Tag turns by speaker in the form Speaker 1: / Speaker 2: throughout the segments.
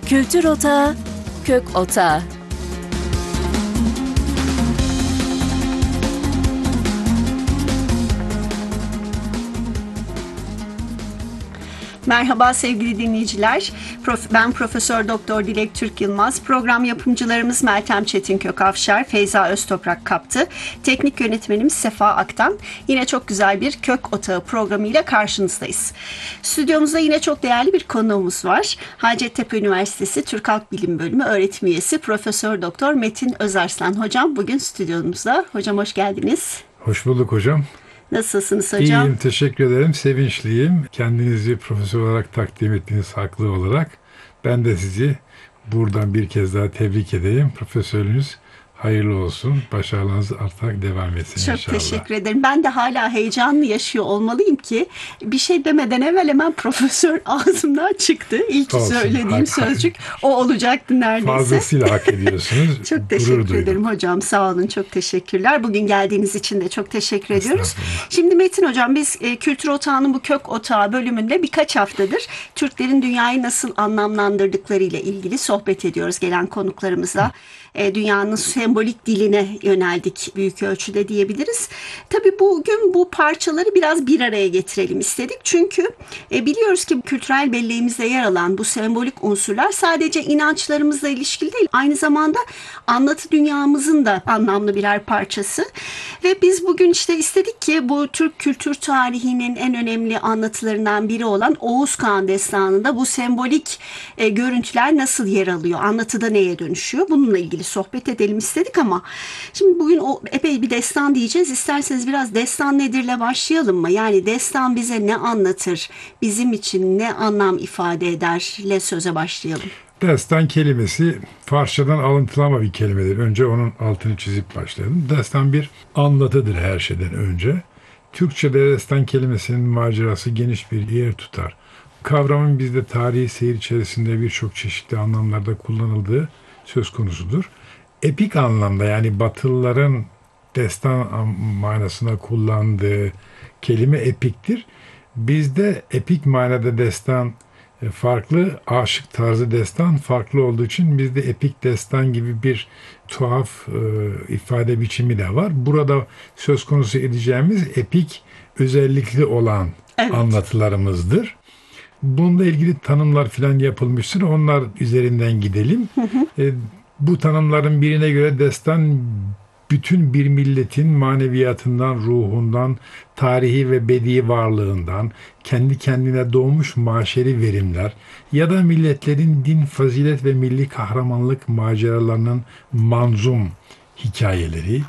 Speaker 1: Kültür Otağı, Kök Otağı.
Speaker 2: Merhaba sevgili dinleyiciler. Ben Profesör Doktor Dilek Türk Yılmaz. Program yapımcılarımız Meltem Çetin Kökavşar, Feyza Öztoprak Kaptı. Teknik yönetmenimiz Sefa Aktan. Yine çok güzel bir Kök Otağı programıyla karşınızdayız. Stüdyomuzda yine çok değerli bir konuğumuz var. Hacettepe Üniversitesi Türk Halk Bilim Bölümü öğretim üyesi Profesör Doktor Metin Özarslan hocam bugün stüdyomuzda. Hocam hoş geldiniz.
Speaker 3: Hoş bulduk hocam.
Speaker 2: Nasılsınız hocam?
Speaker 3: İyiyim, teşekkür ederim. Sevinçliyim. Kendinizi profesör olarak takdim ettiğiniz haklı olarak. Ben de sizi buradan bir kez daha tebrik edeyim. Profesörünüz hayırlı olsun. Başarılarınız artarak devam etsin
Speaker 2: çok
Speaker 3: inşallah.
Speaker 2: Çok teşekkür ederim. Ben de hala heyecanlı yaşıyor olmalıyım ki bir şey demeden evvel hemen profesör ağzımdan çıktı. İlk söylediğim sözcük o olacaktı neredeyse.
Speaker 3: Fazlasıyla hak ediyorsunuz.
Speaker 2: Çok teşekkür ederim hocam. Sağ olun. Çok teşekkürler. Bugün geldiğiniz için de çok teşekkür ediyoruz. Şimdi Metin hocam biz Kültür Otağı'nın bu Kök Otağı bölümünde birkaç haftadır Türklerin dünyayı nasıl anlamlandırdıkları ile ilgili sohbet ediyoruz gelen konuklarımızla. Dünyanın sembolik diline yöneldik büyük ölçüde diyebiliriz. Tabii bugün bu parçaları biraz bir araya getirelim istedik. Çünkü biliyoruz ki kültürel belleğimizde yer alan bu sembolik unsurlar sadece inançlarımızla ilişkili değil, aynı zamanda anlatı dünyamızın da anlamlı birer parçası. Ve biz bugün işte istedik ki bu Türk kültür tarihinin en önemli anlatılarından biri olan Oğuz Kağan Destanı'nda bu sembolik görüntüler nasıl yer alıyor, anlatıda neye dönüşüyor, bununla ilgili sohbet edelim istedik ama şimdi bugün epey bir destan diyeceğiz. İsterseniz biraz destan nedirle başlayalım mı? Yani destan bize ne anlatır? Bizim için ne anlam ifade ederle söze başlayalım.
Speaker 3: Destan kelimesi Farsçadan alıntılama bir kelimedir. Önce onun altını çizip başlayalım. Destan bir anlatıdır her şeyden önce. Türkçe'de destan kelimesinin macerası geniş bir yer tutar. Kavramın bizde tarihi seyir içerisinde birçok çeşitli anlamlarda kullanıldığı söz konusudur. Epik anlamda yani Batılıların destan manasına kullandığı kelime epiktir. Bizde epik manada destan farklı, aşık tarzı destan farklı olduğu için bizde epik destan gibi bir tuhaf ifade biçimi de var. Burada söz konusu edeceğimiz epik özellikli olan anlatılarımızdır. Bununla ilgili tanımlar filan yapılmıştır. Onlar üzerinden gidelim. Bu tanımların birine göre destan bütün bir milletin maneviyatından, ruhundan, tarihi ve bedi varlığından, kendi kendine doğmuş maşeri verimler ya da milletlerin din, fazilet ve milli kahramanlık maceralarının manzum hikayeleri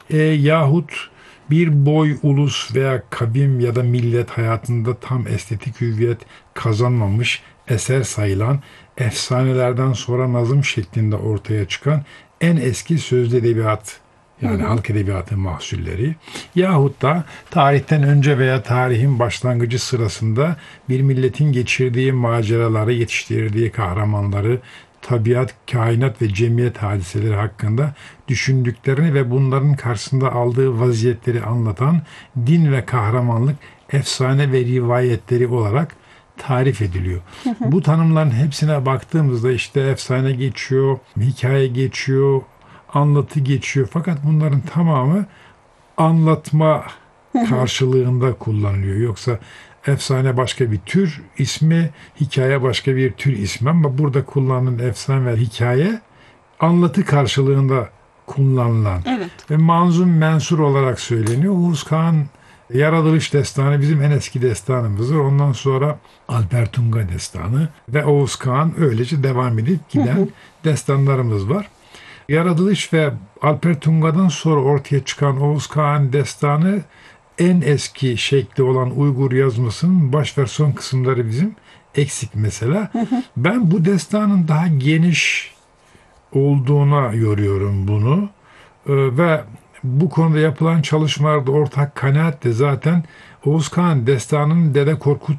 Speaker 3: yahut bir boy, ulus veya kavim ya da millet hayatında tam estetik hüviyet kazanmamış eser sayılan efsanelerden sonra nazım şeklinde ortaya çıkan en eski sözlü edebiyat yani halk edebiyatı mahsulleri yahut da tarihten önce veya tarihin başlangıcı sırasında bir milletin geçirdiği maceraları, yetiştirdiği kahramanları, tabiat, kainat ve cemiyet hadiseleri hakkında düşündüklerini ve bunların karşısında aldığı vaziyetleri anlatan din ve kahramanlık, efsane ve rivayetleri olarak tarif ediliyor. Bu tanımların hepsine baktığımızda işte efsane geçiyor, hikaye geçiyor, anlatı geçiyor. Fakat bunların tamamı anlatma karşılığında kullanılıyor. Yoksa efsane başka bir tür ismi, hikaye başka bir tür ismi ama burada kullanılan efsane ve hikaye anlatı karşılığında kullanılan ve manzum mensur olarak söyleniyor. Oğuz Kağan Yaratılış Destanı bizim en eski destanımızdır. Ondan sonra Alper Tunga Destanı ve Oğuz Kağan öylece devam edip giden destanlarımız var. Yaratılış ve Alper Tunga'dan sonra ortaya çıkan Oğuz Kağan Destanı en eski şekli olan Uygur yazmasının baş ve son kısımları bizim eksik mesela. Ben bu destanın daha geniş olduğuna yoruyorum bunu ve bu konuda yapılan çalışmalarda ortak kanaat de zaten Oğuz Kağan Destanı'nın Dede Korkut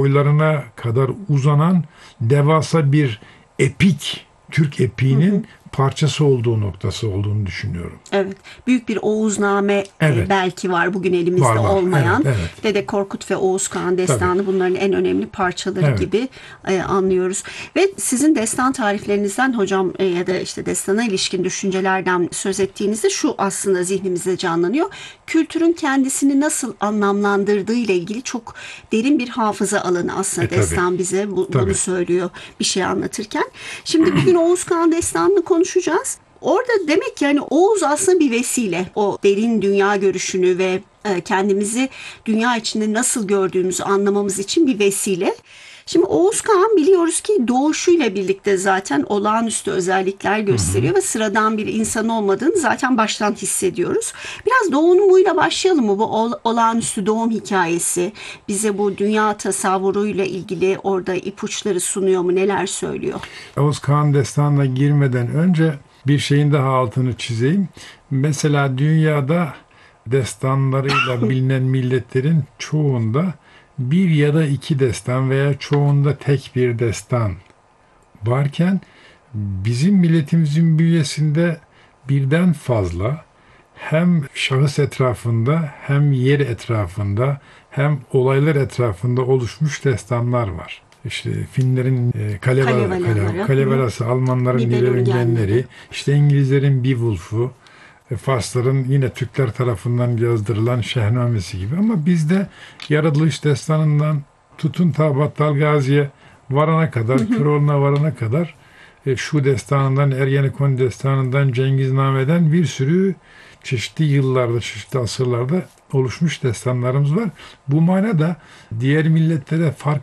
Speaker 3: boylarına kadar uzanan devasa bir epik, Türk epiğinin parçası olduğu noktası olduğunu düşünüyorum.
Speaker 2: Evet. Büyük bir Oğuzname
Speaker 3: Evet.
Speaker 2: belki var bugün elimizde
Speaker 3: Var.
Speaker 2: olmayan.
Speaker 3: Evet, evet.
Speaker 2: Dede Korkut ve Oğuz Kağan destanı bunların en önemli parçaları
Speaker 3: Evet.
Speaker 2: gibi anlıyoruz. Ve sizin destan tariflerinizden hocam ya da işte destana ilişkin düşüncelerden söz ettiğinizde şu aslında zihnimizde canlanıyor. Kültürün kendisini nasıl anlamlandırdığı ile ilgili çok derin bir hafıza alanı aslında
Speaker 3: Tabii.
Speaker 2: destan bize bunu
Speaker 3: Tabii.
Speaker 2: söylüyor bir şey anlatırken. Şimdi bugün Oğuz Kağan destanını konuşacağız. Orada demek ki yani Oğuz aslında bir vesile. O derin dünya görüşünü ve kendimizi dünya içinde nasıl gördüğümüzü anlamamız için bir vesile. Şimdi Oğuz Kağan biliyoruz ki doğuşuyla birlikte zaten olağanüstü özellikler gösteriyor ve sıradan bir insan olmadığını zaten baştan hissediyoruz. Biraz doğumuyla başlayalım mı? Bu olağanüstü doğum hikayesi bize bu dünya tasavvuruyla ilgili orada ipuçları sunuyor mu? Neler söylüyor?
Speaker 3: Oğuz Kağan destanına girmeden önce bir şeyin daha altını çizeyim. Mesela dünyada destanlarıyla bilinen milletlerin çoğunda bir ya da iki destan veya çoğunda tek bir destan varken bizim milletimizin bünyesinde birden fazla hem şahıs etrafında hem yer etrafında hem olaylar etrafında oluşmuş destanlar var. İşte Finlerin Kalevalası, Almanların Nibelungenleri, işte İngilizlerin Beowulf'u, Farsların yine Türkler tarafından yazdırılan Şehnamesi gibi. Ama bizde yaratılış destanından tutun ta Battal Gazi'ye varana kadar, Köroğlu'na varana kadar şu destanından, Ergenekon destanından, Cengizname'den bir sürü çeşitli yıllarda, çeşitli asırlarda oluşmuş destanlarımız var. Bu manada diğer milletlere fark